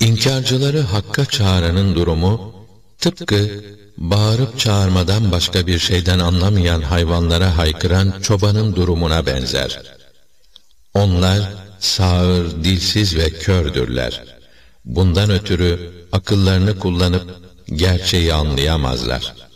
İnkarcıları hakka çağıranın durumu, tıpkı bağırıp çağırmadan başka bir şeyden anlamayan hayvanlara haykıran çobanın durumuna benzer. Onlar sağır, dilsiz ve kördürler. Bundan ötürü akıllarını kullanıp gerçeği anlayamazlar.